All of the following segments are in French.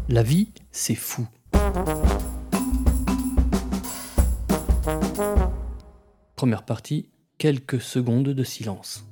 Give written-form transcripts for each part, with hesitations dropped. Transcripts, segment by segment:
La vie, c'est fou. Première partie, quelques secondes de silence.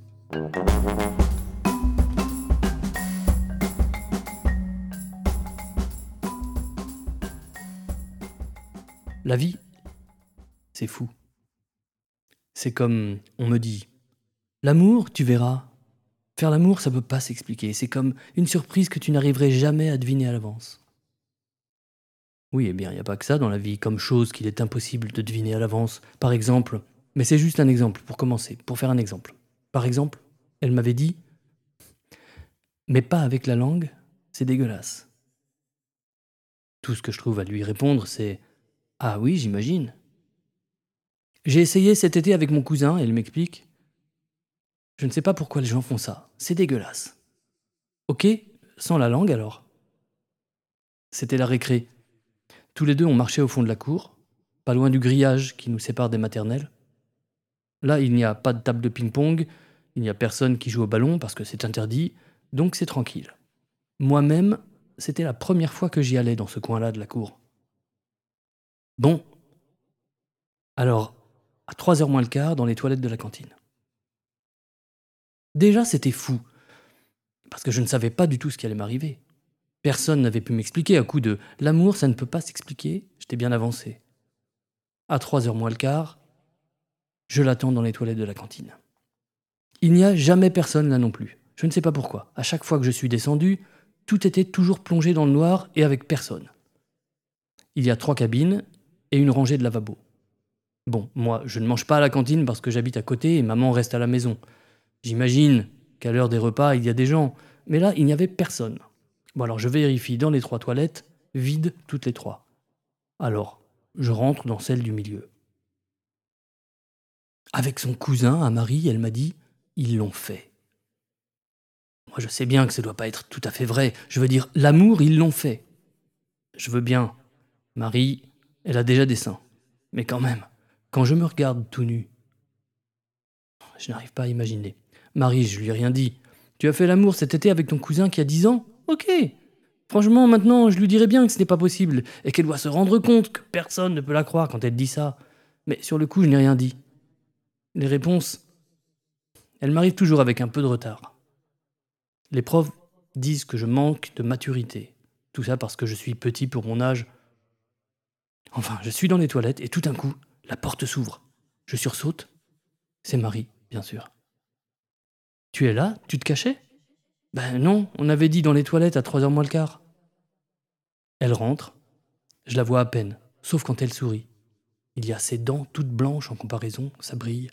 La vie, c'est fou. C'est comme on me dit, l'amour, tu verras. Faire l'amour, ça peut pas s'expliquer. C'est comme une surprise que tu n'arriverais jamais à deviner à l'avance. Oui, eh bien, il n'y a pas que ça dans la vie, comme chose qu'il est impossible de deviner à l'avance. Par exemple, mais c'est juste un exemple pour commencer, pour faire un exemple. Par exemple, elle m'avait dit, mais pas avec la langue, c'est dégueulasse. Tout ce que je trouve à lui répondre, c'est ah oui, j'imagine. J'ai essayé cet été avec mon cousin, et il m'explique. Je ne sais pas pourquoi les gens font ça, c'est dégueulasse. Ok, sans la langue alors. C'était la récré. Tous les deux on marchait au fond de la cour, pas loin du grillage qui nous sépare des maternelles. Là, il n'y a pas de table de ping-pong, il n'y a personne qui joue au ballon parce que c'est interdit, donc c'est tranquille. Moi-même, c'était la première fois que j'y allais dans ce coin-là de la cour. Bon, alors, à 3h moins le quart, dans les toilettes de la cantine. Déjà, c'était fou, parce que je ne savais pas du tout ce qui allait m'arriver. Personne n'avait pu m'expliquer à coup de l'amour, ça ne peut pas s'expliquer, j'étais bien avancé. À 3h moins le quart, je l'attends dans les toilettes de la cantine. Il n'y a jamais personne là non plus. Je ne sais pas pourquoi. À chaque fois que je suis descendu, tout était toujours plongé dans le noir et avec personne. Il y a 3 cabines et une rangée de lavabos. Bon, moi, je ne mange pas à la cantine parce que j'habite à côté et maman reste à la maison. J'imagine qu'à l'heure des repas, il y a des gens, mais là, il n'y avait personne. Bon, alors je vérifie dans les 3 toilettes, vides toutes les 3. Alors, je rentre dans celle du milieu. Avec son cousin, à Marie, elle m'a dit « Ils l'ont fait ». Moi, je sais bien que ça doit pas être tout à fait vrai. Je veux dire, l'amour, ils l'ont fait. Je veux bien. Marie, elle a déjà des seins. Mais quand même, quand je me regarde tout nu, je n'arrive pas à imaginer. Marie, je lui ai rien dit. Tu as fait l'amour cet été avec ton cousin qui a 10 ans? Ok. Franchement, maintenant, je lui dirais bien que ce n'est pas possible et qu'elle doit se rendre compte que personne ne peut la croire quand elle dit ça. Mais sur le coup, je n'ai rien dit. Les réponses, elles m'arrivent toujours avec un peu de retard. Les profs disent que je manque de maturité. Tout ça parce que je suis petit pour mon âge. Enfin, je suis dans les toilettes et tout d'un coup, la porte s'ouvre. Je sursaute. C'est Marie, bien sûr. Tu es là? Tu te cachais? Ben non, on avait dit dans les toilettes à 3h moins le quart. Elle rentre. Je la vois à peine, sauf quand elle sourit. Il y a ses dents toutes blanches en comparaison, ça brille.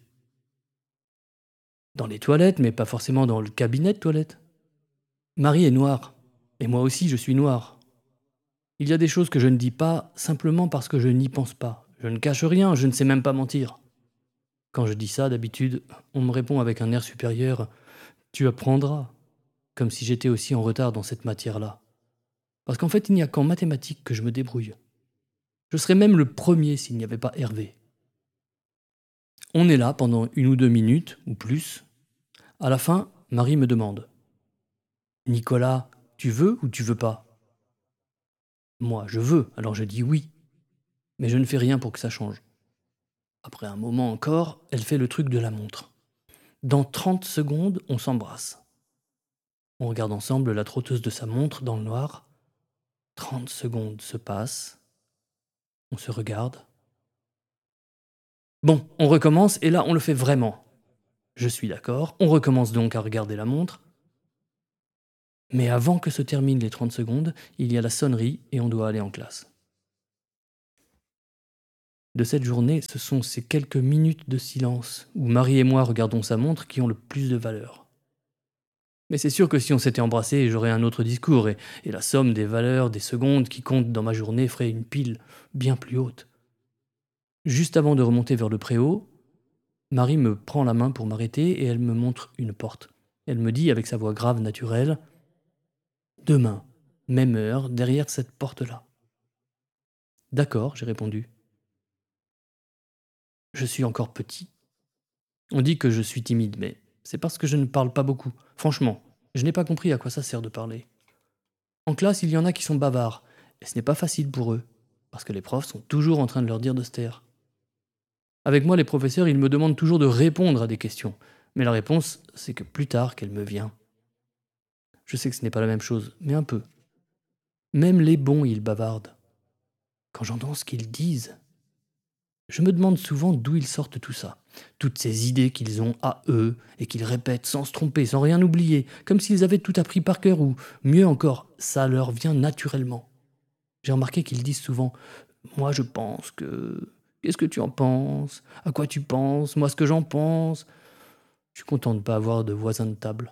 Dans les toilettes, mais pas forcément dans le cabinet de toilette. Marie est noire. Et moi aussi, je suis noir. Il y a des choses que je ne dis pas simplement parce que je n'y pense pas. Je ne cache rien, je ne sais même pas mentir. Quand je dis ça, d'habitude, on me répond avec un air supérieur « Tu apprendras », comme si j'étais aussi en retard dans cette matière-là. Parce qu'en fait, il n'y a qu'en mathématiques que je me débrouille. Je serais même le premier s'il n'y avait pas Hervé. On est là pendant 1 ou 2 minutes, ou plus. À la fin, Marie me demande « Nicolas, tu veux ou tu veux pas ?» Moi, je veux, alors je dis oui. Mais je ne fais rien pour que ça change. Après un moment encore, elle fait le truc de la montre. Dans 30 secondes, on s'embrasse. On regarde ensemble la trotteuse de sa montre dans le noir. 30 secondes se passent. On se regarde. Bon, on recommence et là, on le fait vraiment. Je suis d'accord. On recommence donc à regarder la montre. Mais avant que se terminent les 30 secondes, il y a la sonnerie et on doit aller en classe. De cette journée, ce sont ces quelques minutes de silence où Marie et moi regardons sa montre qui ont le plus de valeur. Mais c'est sûr que si on s'était embrassé, j'aurais un autre discours, et la somme des valeurs, des secondes qui comptent dans ma journée ferait une pile bien plus haute. Juste avant de remonter vers le préau, Marie me prend la main pour m'arrêter et elle me montre une porte. Elle me dit avec sa voix grave naturelle « Demain, même heure, derrière cette porte-là. » D'accord, j'ai répondu. Je suis encore petit. On dit que je suis timide, mais c'est parce que je ne parle pas beaucoup. Franchement, je n'ai pas compris à quoi ça sert de parler. En classe, il y en a qui sont bavards. et ce n'est pas facile pour eux, parce que les profs sont toujours en train de leur dire de se taire. Avec moi, les professeurs, ils me demandent toujours de répondre à des questions, mais la réponse, c'est que plus tard qu'elle me vient. Je sais que ce n'est pas la même chose, mais un peu. Même les bons, ils bavardent. Quand j'entends ce qu'ils disent, je me demande souvent d'où ils sortent tout ça. Toutes ces idées qu'ils ont à eux et qu'ils répètent sans se tromper, sans rien oublier, comme s'ils avaient tout appris par cœur ou, mieux encore, ça leur vient naturellement. J'ai remarqué qu'ils disent souvent moi je pense que. Qu'est-ce que tu en penses? À quoi tu penses? Moi ce que j'en pense? Je suis content de ne pas avoir de voisin de table.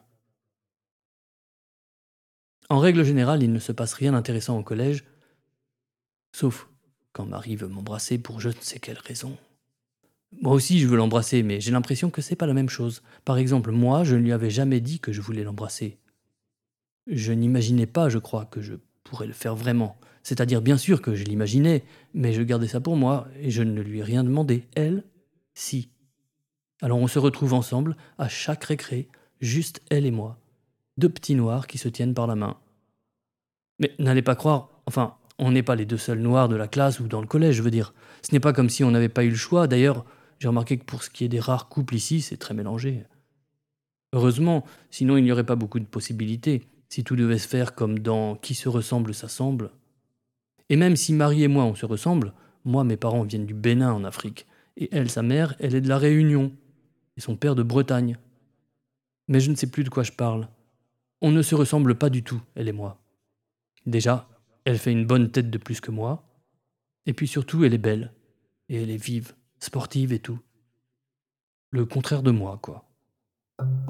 En règle générale, il ne se passe rien d'intéressant au collège, sauf quand Marie veut m'embrasser pour je ne sais quelle raison. Moi aussi, je veux l'embrasser, mais j'ai l'impression que c'est pas la même chose. Par exemple, moi, je ne lui avais jamais dit que je voulais l'embrasser. Je n'imaginais pas, je crois, que je pourrais le faire vraiment. C'est-à-dire, bien sûr que je l'imaginais, mais je gardais ça pour moi et je ne lui ai rien demandé. Elle, si. Alors on se retrouve ensemble, à chaque récré, juste elle et moi. Deux petits noirs qui se tiennent par la main. Mais n'allez pas croire, enfin, on n'est pas les deux seuls noirs de la classe ou dans le collège, je veux dire. Ce n'est pas comme si on n'avait pas eu le choix. D'ailleurs, j'ai remarqué que pour ce qui est des rares couples ici, c'est très mélangé. Heureusement, sinon il n'y aurait pas beaucoup de possibilités. Si tout devait se faire comme dans Qui se ressemble s'assemble. Et même si Marie et moi on se ressemble, moi mes parents viennent du Bénin en Afrique. Et elle, sa mère, elle est de la Réunion. Et son père de Bretagne. Mais je ne sais plus de quoi je parle. On ne se ressemble pas du tout, elle et moi. Déjà, elle fait une bonne tête de plus que moi. Et puis surtout, elle est belle. Et elle est vive, sportive et tout. Le contraire de moi, quoi.